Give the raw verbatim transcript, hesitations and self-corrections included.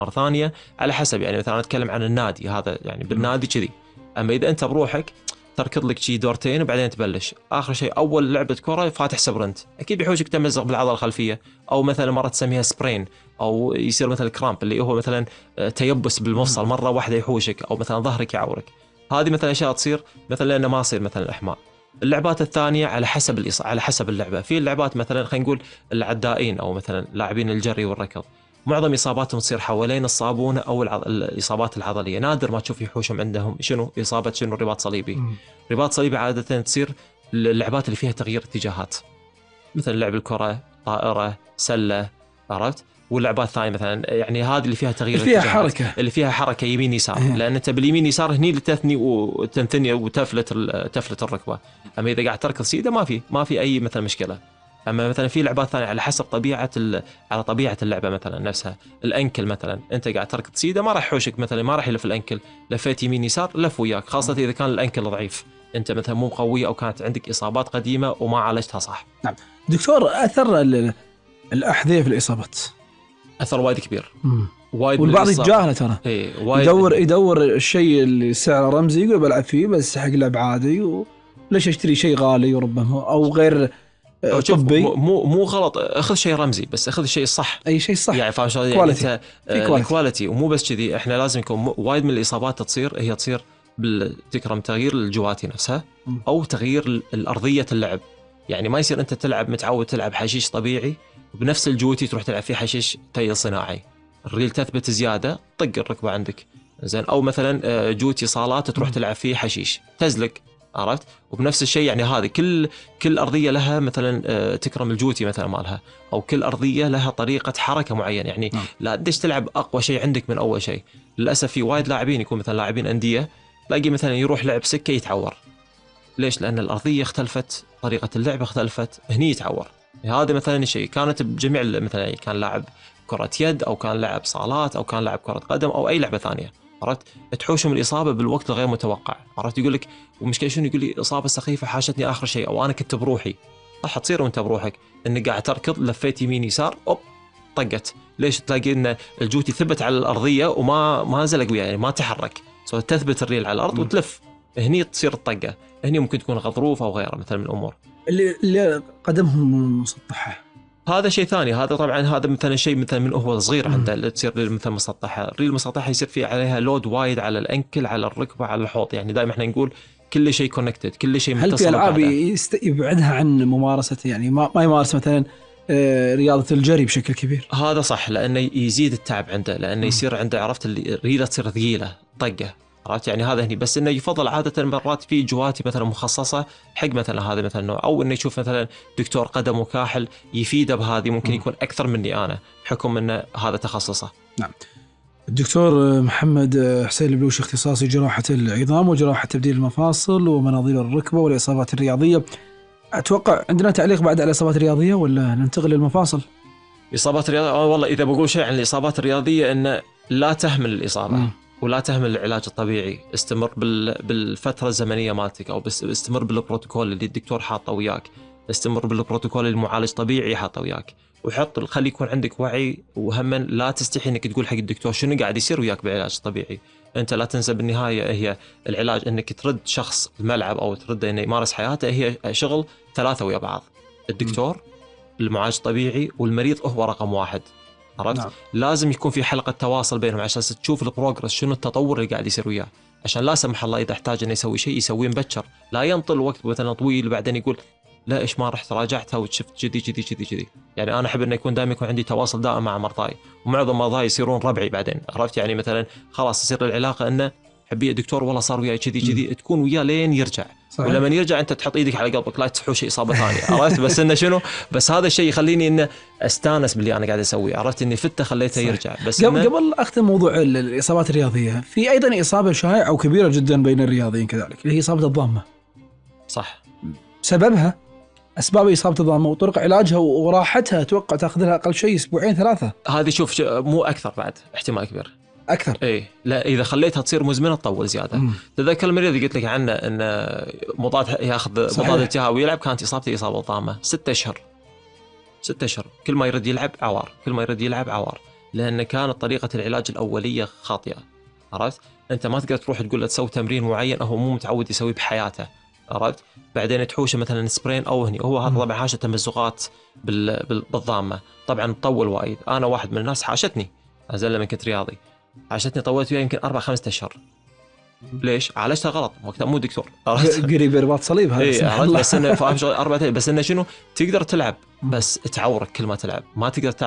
مرة ثانية على حسب، يعني مثلا أتكلم عن النادي هذا، يعني بالنادي كذي. أما إذا أنت بروحك تركض لك شي دورتين وبعدين تبلش، آخر شيء أول لعبة كرة فاتح سبرنت، أكيد بيحوشك تمزق بالعضلة الخلفية، أو مثلا مرة تسميها سبرين، أو يصير مثلا كرامب اللي هو مثلا تيبس بالمفصل مرة واحدة يحوشك، أو مثلا ظهرك يعورك. هذه مثلا أشياء تصير مثلا لأنه ما يصير مثلا الإحماء. اللعبات الثانية على حسب الإص... على حسب اللعبة. في اللعبات مثلا خلينا نقول العدائين أو مثلا لاعبين الجري والركض، معظم إصاباتهم تصير حوالين الصابونة أو العض... الإصابات العضلية، نادر ما تشوف يحوشهم عندهم شنو إصابة شنو رباط صليبي. م. رباط صليبي عادة تصير اللعبات اللي فيها تغيير اتجاهات، مثل لعب الكرة، طائرة، سلة، عرفت؟ واللعبات الثانية مثلا يعني هذه اللي فيها تغيير فيها اتجاهات، حركة، اللي فيها حركة يمين يسار، أيه. لأن أنت باليمين يسار هني اللي تثني وتنثني وتفلت تفلت الركبة. أما إذا قاعد تركض سيدة ما في ما في أي مثلا مشكلة. أما مثلا في لعبات ثانية على حسب طبيعة على طبيعة اللعبة مثلا نفسها. الأنكل مثلا أنت قاعد تركض سيدة ما راح يحوشك، مثلا ما راح يلف الأنكل، لفيت يمين يسار لف وياك، خاصة إذا كان الأنكل ضعيف، أنت مثلا مو قوي أو كانت عندك إصابات قديمة وما عالجتها صح. نعم دكتور، أثر الأحذية في الإصابات أثر وايد كبير. مم. والبعض يتجاهله ترى، إيه يدور يدور الشيء اللي سعره رمزي يقول بلعب فيه بس حق لعب عادي، وليش اشتري شيء غالي وربما او غير طبي. مو مو غلط، اخذ شيء رمزي بس اخذ الشيء الصح، اي شيء صح يعني فاهم شلون؟ يعني انت الكواليتي. ومو بس كذي، احنا لازم يكون وايد من الاصابات تصير هي تصير بالتكرم تغيير الجواتي نفسها او تغيير الارضيه اللعب. يعني ما يصير انت تلعب متعود تلعب حشيش طبيعي وبنفس الجوتي تروح تلعب فيه حشيش تيل صناعي، الريل تثبت زياده طق الركبه عندك زين، او مثلا جوتي صالات تروح تلعب فيه حشيش تزلق، عرفت؟ وبنفس الشيء يعني هذه كل كل ارضيه لها مثلا تكرم الجوتي مثلا مالها، او كل ارضيه لها طريقه حركه معينه، يعني م. لا تدش تلعب اقوى شيء عندك من اول شيء. للاسف في وايد لاعبين يكون مثلا لاعبين انديه تلاقي مثلا يروح لعب سكه يتعور، ليش؟ لان الارضيه اختلفت، طريقه اللعب اختلفت، هني يتعور. هذا مثلا شيء كانت بجميع مثلا كان لاعب كره يد او كان لاعب صالات او كان لاعب كره قدم او اي لعبه ثانيه، عرفت؟ تحوشهم الإصابة بالوقت الغير متوقع، عرفت؟ يقول لك ومشكلة شنو، يقول لي إصابة سخيفة حاشتني آخر شيء، أو أنا كنت بروحي. راح تصير وأنت بروحك إنك قاعد تركض لفيت يمين يسار أوب طقت، ليش؟ تلاقي إن الجوتي ثبت على الأرضية وما ما زلق وياه، يعني ما تحرك، سو تثبت الريل على الأرض م. وتلف، هني تصير الطقة، هني ممكن تكون غضروف أو غيره مثلا من الأمور. اللي, اللي قدمهم مسطحة هذا شيء ثاني، هذا طبعا هذا مثلا شيء مثلا من هو صغير عنده اللي تصير مثلا مسطحه، الريل المسطحه يصير فيه عليها لود وايد على الانكل على الركبه على الحوض، يعني دائما احنا نقول كل شيء كونكتد، كل شيء متصل. هل في العاب يست... يبعدها عن ممارسه، يعني ما ما يمارس مثلا رياضه الجري بشكل كبير؟ هذا صح، لانه يزيد التعب عنده، لانه يصير عنده عرفت الريله تصير ثقيله طقه، عرفت؟ يعني هذا هني بس انه يفضل عاده مرات في جواتي مثلا مخصصه حق مثلا هذا مثلا نوع، او انه يشوف مثلا دكتور قدم وكاحل يفيده بهذه، ممكن يكون اكثر مني انا بحكم انه هذا تخصصه. نعم. الدكتور محمد حسين البلوشي، اختصاصي جراحه العظام وجراحه تبديل المفاصل ومناظير الركبه والاصابات الرياضيه. اتوقع عندنا تعليق بعد على الاصابات الرياضيه ولا ننتقل للمفاصل؟ الاصابات الرياضيه آه والله اذا بقول شيء عن الاصابات الرياضيه انه لا تهمل الاصابه م. ولا تهمل العلاج الطبيعي، استمر بالفترة الزمنية مالتك، أو استمر بالبروتوكول اللي الدكتور حاطه وياك، استمر بالبروتوكول المعالج طبيعي حاطه وياك، وحط خلي يكون عندك وعي وهما لا تستحي انك تقول حق الدكتور شنو قاعد يصير وياك بالعلاج الطبيعي. انت لا تنسى بالنهاية هي العلاج انك ترد شخص الملعب او ترد انه يمارس حياته، هي شغل ثلاثة ويا بعض، الدكتور المعالج الطبيعي والمريض هو رقم واحد، عرفت؟ نعم. لازم يكون في حلقة تواصل بينهم عشان تشوف البروجرس شنو التطور اللي قاعد يصير وياه، عشان لا سمح الله إذا احتاج إنه يسوي شيء يسويه مبكر، لا ينطل وقت مثلا طويل وبعدين يقول لا إيش ما رحت راجعتها وشفت جدي جدي جدي جدي. يعني أنا أحب إنه يكون دائما يكون عندي تواصل دائم مع مرضاي، ومعظم مرضاي يصيرون ربعي بعدين، عرفت؟ يعني مثلا خلاص تصير العلاقة إنه حبي دكتور والله صار وياي كذي كذي، تكون وياه لين يرجع. صحيح. ولما يرجع انت تحط ايدك على قلبك لا تحوش اصابه ثانيه، عرفت؟ بس انه شنو، بس هذا الشيء يخليني انه استانس باللي انا قاعد اسويه، عرفت؟ اني فته خليته صحيح. يرجع. بس قبل قبل اختم موضوع الاصابات الرياضيه، في ايضا اصابه شائعه وكبيره جدا بين الرياضيين كذلك اللي هي اصابه الضامه. صح. سببها، اسباب اصابه الضامه وطرق علاجها وراحتها، اتوقع تاخذ لها اقل شيء اسبوعين ثلاثه. هذه شوف مو اكثر، بعد احتمال كبير اكثر. اي لا اذا خليتها تصير مزمنه تطول زياده. مم. تذكر المريض اللي قلت لك عنه ان مضاد ياخذ مضاد التهاب ويلعب، كانت اصابته اصابه ضامه ستة اشهر ستة اشهر، كل ما يرد يلعب عوار، كل ما يرد يلعب عوار. لان كانت طريقه العلاج الاوليه خاطئه. عرفت؟ انت ما تقدر تروح تقول له تسوي تمرين معين هو مو متعود يسويه بحياته. عرفت؟ بعدين تحوشه مثلا سبرين او هني، هو هذا طبعا حاشه تمزقات بال... بال... بالضامه، طبعا تطول وايد. انا واحد من الناس حاشتني ازل من كنت رياضي، حاشتني طولت فيها يمكن اربع خمسة اشهر. ليش؟ عالجتها غلط، وقتها مو دكتور. قريب رباط صليب هذا. إيه بس انه اربع بس انه شنو، تقدر تلعب بس تعورك كل ما تلعب، ما تقدر